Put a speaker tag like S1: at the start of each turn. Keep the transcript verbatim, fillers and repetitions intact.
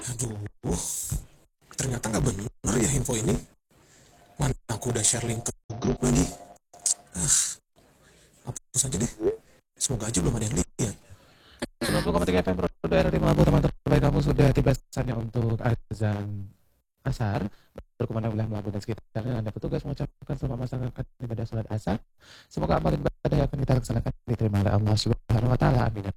S1: Aduh, ternyata nggak bener ya info ini. Mana aku udah share link ke grup lagi. Ah, hapus aja deh. Semoga aja belum ada yang lihat.
S2: sembilan puluh koma tiga F M Pro daerah di Labu, teman terbaik kamu sudah tiba saatnya untuk azan asar. Berkumandang wilayah Labu dan sekitarnya, Anda petugas mengucapkan selamat melaksanakan ibadah sholat asar. Semoga amal ibadah yang akan kita laksanakan diterima oleh Allah Subhanahu wa taala. Amin.